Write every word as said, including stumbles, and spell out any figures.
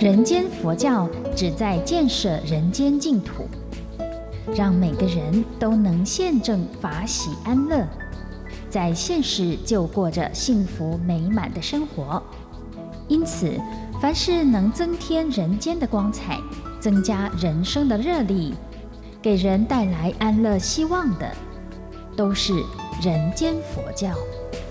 人间佛教旨在建设人间净土，让每个人都能现证法喜安乐，在现实就过着幸福美满的生活。因此，凡是能增添人间的光彩，增加人生的热力，给人带来安乐希望的，都是人间佛教。